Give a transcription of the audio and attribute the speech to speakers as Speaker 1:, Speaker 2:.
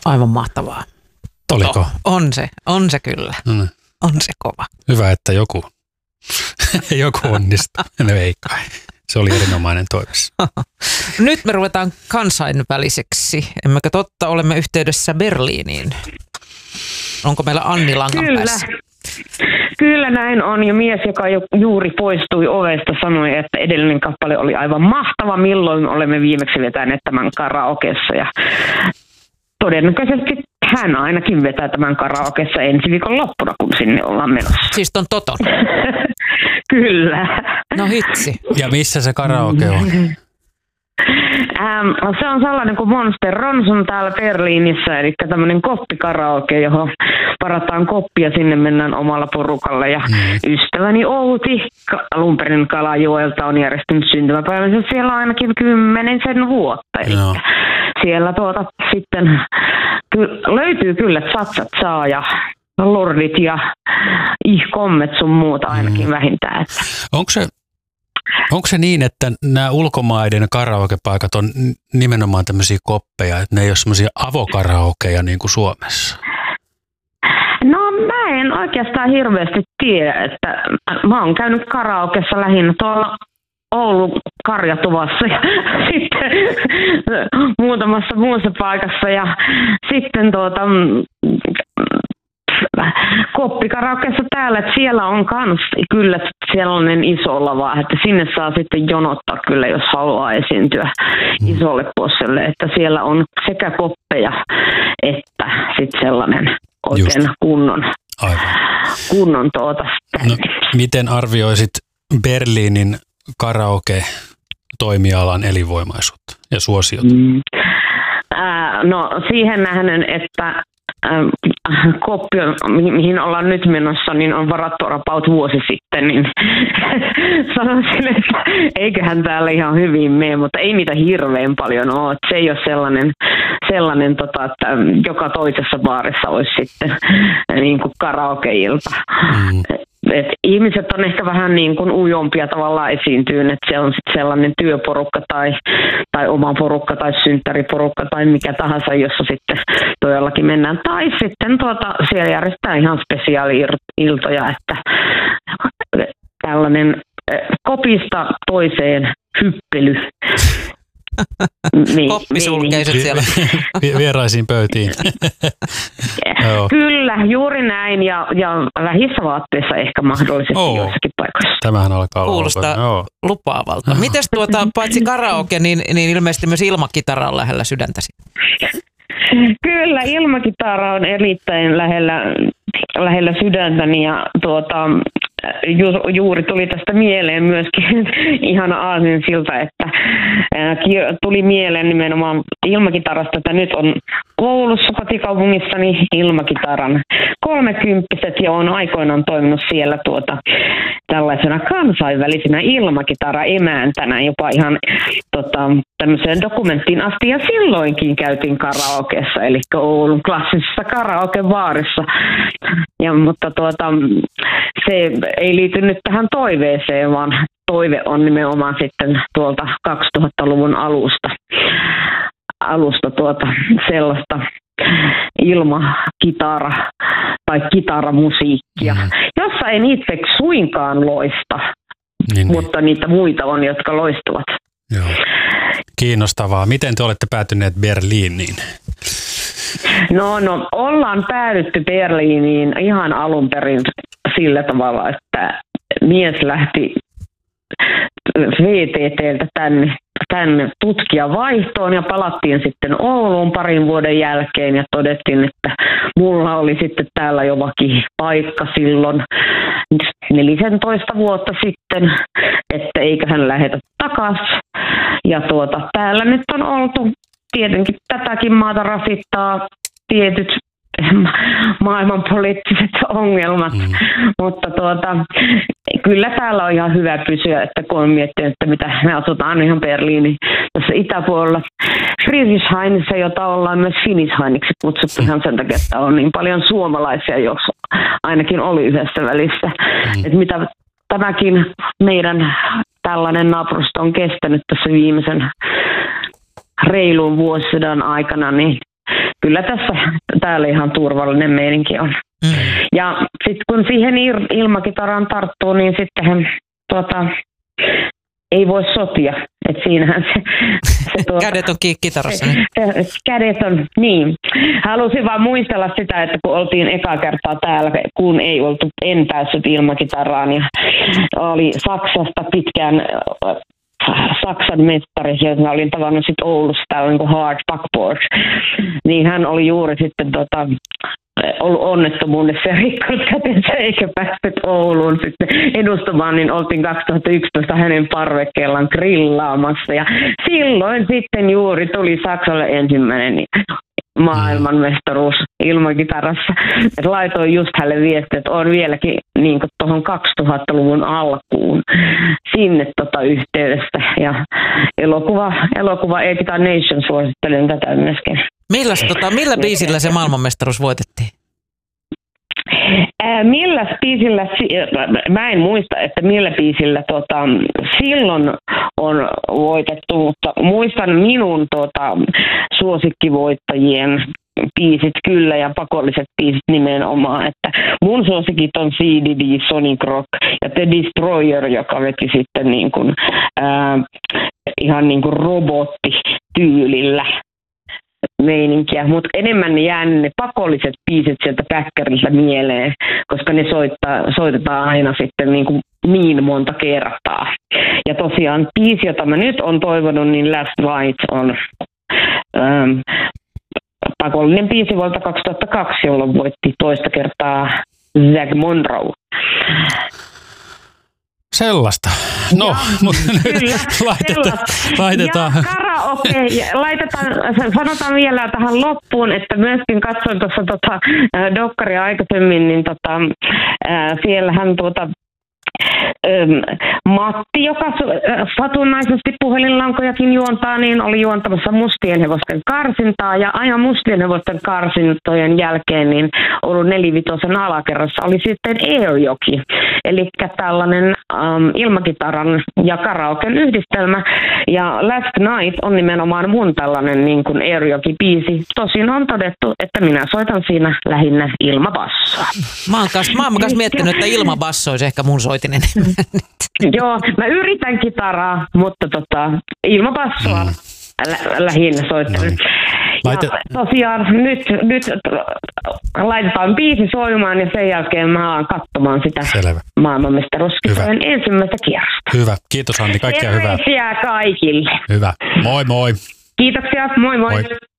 Speaker 1: Aivan mahtavaa.
Speaker 2: Oliko?
Speaker 1: On se kyllä.
Speaker 2: No.
Speaker 1: On se kova.
Speaker 2: Hyvä, että joku onnistui. No ei kai. Se oli erinomainen toives.
Speaker 1: Nyt me ruvetaan kansainväliseksi. Emmekö totta, olemme yhteydessä Berliiniin. Onko meillä Anni langan päässä?
Speaker 3: Kyllä näin on. Ja mies, joka juuri poistui ovesta, sanoi, että edellinen kappale oli aivan mahtava. Milloin olemme viimeksi vetäneet tämän karaokessa. Ja todennäköisesti hän ainakin vetää tämän karaokessa ensi viikon loppuna, kun sinne ollaan menossa.
Speaker 1: Siis ton Toton?
Speaker 3: Kyllä.
Speaker 1: No hitsi.
Speaker 2: Ja missä se karaoke on?
Speaker 3: Se on sellainen kuin Monster Ronson täällä Berliinissä, eli tämmöinen koppikaraoke, johon varataan koppia, sinne mennään omalla porukalla. Ja ystäväni Outi alun perin Kalajoelta on järjestänyt syntymäpäivänsä siellä ainakin 10 vuotta. Eli siellä sitten löytyy kyllä Satsat saa ja Lordit ja Ihkommet sun muuta ainakin vähintään.
Speaker 2: Onko se niin, että nämä ulkomaiden karaokepaikat on nimenomaan tämmöisiä koppeja, että ne ei ole semmoisia avokaraokeja niin kuin Suomessa?
Speaker 3: No mä en oikeastaan hirveästi tiedä, että mä oon käynyt karaokessa lähinnä tuolla Oulun Karjatuvassa ja sitten muutamassa muussa paikassa ja sitten koppikaraokessa täällä, että siellä on kans kyllä sellainen iso lava, että sinne saa sitten jonottaa kyllä, jos haluaa esiintyä isolle posselle, että siellä on sekä koppeja että sitten sellainen oikein kunnon
Speaker 2: No, miten arvioisit Berliinin karaoke-toimialan elinvoimaisuutta ja suosiota?
Speaker 3: No siihen nähden, että koppi, mihin ollaan nyt menossa, niin on varattu about vuosi sitten, niin sanoisin, että eiköhän täällä ihan hyvin mene, mutta ei niitä hirveän paljon ole. Se ei ole sellainen että joka toisessa baarissa olisi sitten niin kuin karaokeilta. Et ihmiset on ehkä vähän niin kuin ujompia tavallaan esiintyyn, että se on sitten sellainen työporukka tai oma porukka tai synttäriporukka tai mikä tahansa, jossa sitten todellakin mennään. Tai sitten siellä järjestetään ihan spesiaali-iltoja, että tällainen kopista toiseen hyppely.
Speaker 1: Koppisulkeiset siellä.
Speaker 2: Vieraisiin pöytiin.
Speaker 3: Kyllä, juuri näin ja vähissä vaatteissa ehkä mahdollisesti joissakin paikoissa.
Speaker 2: Tämähän alkaa
Speaker 1: kuulostaa lupaavalta. Mites paitsi karaoke, niin ilmeisesti myös ilmakitara on lähellä sydäntäsi?
Speaker 3: Kyllä, ilmakitara on erittäin lähellä sydäntäni ja juuri tuli tästä mieleen myöskin ihana aasinsilta, että tuli mieleen nimenomaan ilmakitarasta, että nyt on Oulussa kotikaupungissani ilmakitaran 30-vuotiset ja on aikoinaan toiminut siellä tällaisena kansainvälisenä ilmakitara-emäntänä jopa ihan tämmöiseen dokumenttiin asti ja silloinkin käytiin karaokeessa, eli Oulun klassisessa karaokebaarissa. Mutta se ei liity nyt tähän toiveeseen, vaan toive on nimenomaan sitten tuolta 2000-luvun alusta sellaista ilmakitara- tai kitaramusiikkia, jossa en itse suinkaan loista, mutta niitä muita on, jotka loistuvat.
Speaker 2: Joo. Kiinnostavaa. Miten te olette päätyneet Berliiniin?
Speaker 3: No, ollaan päädytty Berliiniin ihan alun perin sillä tavalla, että mies lähti VTT:ltä tänne tutkijavaihtoon ja palattiin sitten Ouluun parin vuoden jälkeen ja todettiin, että mulla oli sitten täällä jo paikka silloin 14 vuotta sitten, että eiköhän lähetä takaisin. Ja täällä nyt on oltu, tietenkin tätäkin maata rasittaa tietyt maailmanpoliittiset ongelmat, mutta kyllä täällä on ihan hyvä pysyä, että kun on miettinyt, että mitä me asutaan ihan Berliinin tässä itäpuolella Friedrichshainissa, jota ollaan myös Finishhainiksi kutsuttu ihan sen takia, että on niin paljon suomalaisia, jos ainakin oli yhdessä välissä. Että mitä tämäkin meidän tällainen naapurusto on kestänyt tässä viimeisen reilun vuosisadan aikana, niin kyllä täällä ihan turvallinen meininki on. Ja sitten kun siihen ilmakitaraan tarttuu, niin sittenhän ei voi sotia. Et siinähän se
Speaker 1: kädet on kitarassa.
Speaker 3: Kädet on, niin. Halusin vaan muistella sitä, että kun oltiin eka kertaa täällä, kun en päässyt ilmakitaraan ja oli Saksasta pitkään Saksan mestari, jota olin tavannut sitten Oulussa, täällä niin kuin Hard Backboard, niin hän oli juuri sitten ollut onnettomuudessa ja rikkonut kätensä eikä päässyt Ouluun sitten edustamaan, niin oltiin 2011 hänen parvekkeellaan grillaamassa ja silloin sitten juuri tuli Saksalle ensimmäinen maailmanmestaruus ilmakitarassa. Et laitoin just hänelle viestiä, että on vieläkin niin tuohon 2000-luvun alkuun sinne yhteydessä. Ja elokuva A-Guitar Nation suosittelen tätä myöskin.
Speaker 1: Millä biisillä se maailmanmestaruus voitettiin?
Speaker 3: Millä biisillä, mä en muista, että millä biisillä silloin on voitettu, mutta muistan minun suosikkivoittajien biisit kyllä ja pakolliset biisit nimenomaan, että mun suosikit on CDD, Sonic Rock ja The Destroyer, joka veti sitten niin kuin, ihan niin kuin robottityylillä meininkiä, mutta enemmän ne jää ne pakolliset biisit sieltä päkkäriltä mieleen, koska ne soitetaan aina sitten niin monta kertaa. Ja tosiaan biisi, jota mä nyt on toivonut, niin Last Night on pakollinen biisi vuodelta 2002, jolloin voitti toista kertaa Zac Monroe.
Speaker 2: Sellaista. No, mutta laitetaan.
Speaker 3: Ja karaoke, sanotaan vielä tähän loppuun, että myöskin katsoin tuossa dokkaria aikaisemmin, niin siellähän Matti, joka satunnaisesti puhelinlankojakin juontaa, niin oli juontamassa Mustien hevosten karsintaa ja aina Mustien hevosten karsintojen jälkeen niin ollut 4-5 alakerrassa oli sitten Airjoki, eli tällainen ilmakitaran ja karaoken yhdistelmä ja Last Night on nimenomaan mun tällainen niin kuin Airjoki-biisi. Tosin on todettu, että minä soitan siinä lähinnä ilmabassoa.
Speaker 1: Mä oon myös miettinyt, että ilmabasso olisi ehkä mun soitinen.
Speaker 3: Joo, mä yritän kitaraa, mutta ilmabassoa lähinnä soittelen. Tosiaan nyt laitetaan biisi soimaan ja sen jälkeen mä alan katsomaan sitä maailmanmestaruuskisojen ensimmäistä kierrosta.
Speaker 2: Hyvä, kiitos Anni, kaikkea hyvää.
Speaker 3: Terveisiä kaikille.
Speaker 2: Hyvä, moi moi.
Speaker 3: Kiitoksia, moi moi.